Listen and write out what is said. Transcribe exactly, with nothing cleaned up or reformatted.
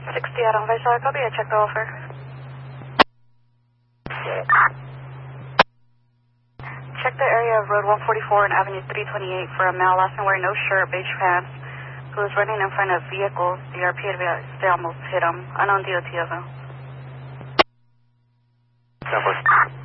sixty Adam Vice, copy, I checked the offer. Check the area of Road one forty-four and Avenue three twenty-eight for a male last name wearing no shirt, beige pants, who was running in front of vehicles. The R P advised they almost hit him. Unknown D O T of him.